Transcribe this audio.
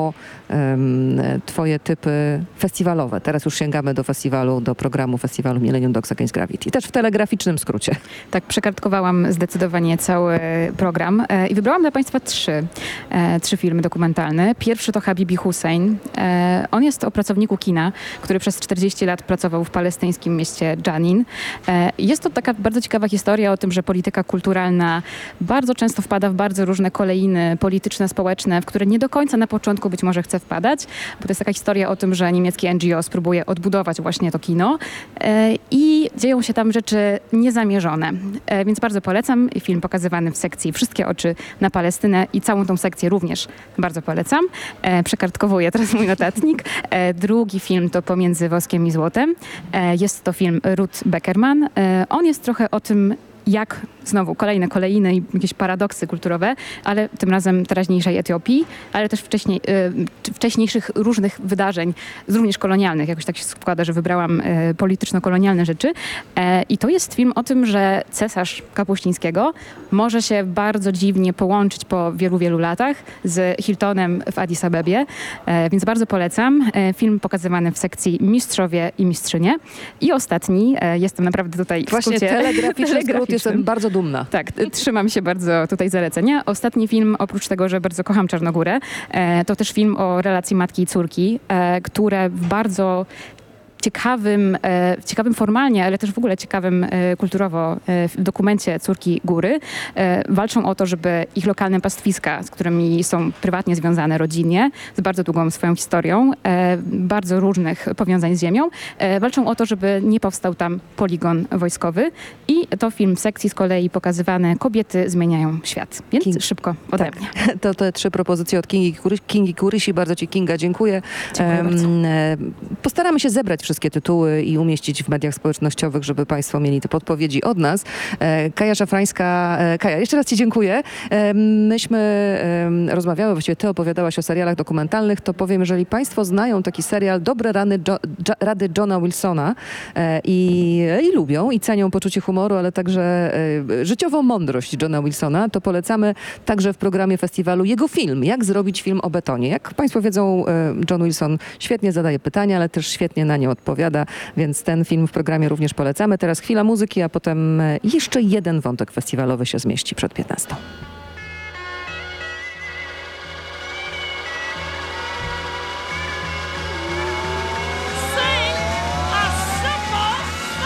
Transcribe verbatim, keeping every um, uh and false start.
o um, twoje typy festiwalowe. Teraz już sięgamy do festiwalu, do programu festiwalu Millennium Dogs Against Gravity. Też w telegraficznym skrócie. Tak, przekartkowałam zdecydowanie cały program e, i wybrałam dla państwa trzy, e, trzy filmy dokumentalne. Pierwszy to Habibi Hussein. E, on jest o pracowniku kina, który przez czterdzieści lat pracował w palestyńskim mieście Janin. E, jest to taka bardzo ciekawa historia o tym, że polityka kulturalna bardzo często wpada w bardzo różne kolejny polityczne, społeczne, w które nie do końca na początku być może chce wpadać, bo to jest taka historia o tym, że niemiecki N G O spróbuje odbudować właśnie to kino e, i dzieją się tam rzeczy niezamierzone. E, więc bardzo polecam. Film pokazywany w sekcji Wszystkie oczy na Palestynę i całą tą sekcję również bardzo polecam. E, przekartkowuję teraz mój notatnik. E, drugi film to Pomiędzy woskiem i złotem. E, jest to film Ruth Beckerman. E, on jest trochę o tym, jak znowu kolejne kolejne i jakieś paradoksy kulturowe, ale tym razem teraźniejszej Etiopii, ale też wcześniej, y, wcześniejszych różnych wydarzeń, również kolonialnych. Jakoś tak się składa, że wybrałam y, polityczno-kolonialne rzeczy. E, I to jest film o tym, że cesarz Kapuścińskiego może się bardzo dziwnie połączyć po wielu, wielu latach z Hiltonem w Addis Abebie, e, więc bardzo polecam. E, film pokazywany w sekcji Mistrzowie i Mistrzynie. I ostatni, e, jestem naprawdę tutaj Właśnie w skrócie telegraficzny skrót, jestem bardzo dumna. Tak, trzymam się bardzo tutaj zalecenia. Ostatni film, oprócz tego, że bardzo kocham Czarnogórę, e, to też film o relacji matki i córki, e, które w bardzo ciekawym, e, ciekawym formalnie, ale też w ogóle ciekawym e, kulturowo e, w dokumencie Córki Góry e, walczą o to, żeby ich lokalne pastwiska, z którymi są prywatnie związane rodzinnie, z bardzo długą swoją historią, e, bardzo różnych powiązań z ziemią, e, walczą o to, żeby nie powstał tam poligon wojskowy i to film w sekcji z kolei pokazywane Kobiety zmieniają świat. Więc King. szybko ode Tak. mnie. To te trzy propozycje od Kingi, Kury, Kingi Kurysi. Bardzo ci, Kinga, dziękuję. Dziękuję Em, bardzo. e, Postaramy się zebrać wszystkie tytuły i umieścić w mediach społecznościowych, żeby państwo mieli te podpowiedzi od nas. E, Kaja Szafrańska. E, Kaja, jeszcze raz ci dziękuję. E, myśmy e, rozmawiały, właściwie ty opowiadałaś o serialach dokumentalnych, to powiem, jeżeli państwo znają taki serial Dobre rany jo, jo, rady Johna Wilsona e, i, i lubią i cenią poczucie humoru, ale także e, życiową mądrość Johna Wilsona, to polecamy także w programie festiwalu jego film, Jak zrobić film o betonie. Jak państwo wiedzą, e, John Wilson świetnie zadaje pytania, ale też świetnie na nie odpowiada, więc ten film w programie również polecamy. Teraz chwila muzyki, a potem e, jeszcze jeden wątek festiwalowy się zmieści przed piętnastą.